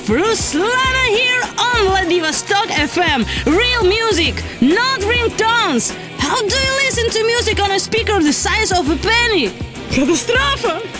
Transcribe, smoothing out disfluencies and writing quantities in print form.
Ruslana here on Vladivostok FM. Real music, not ringtones. How do you listen to music on a speaker the size of a penny? Catastrofe!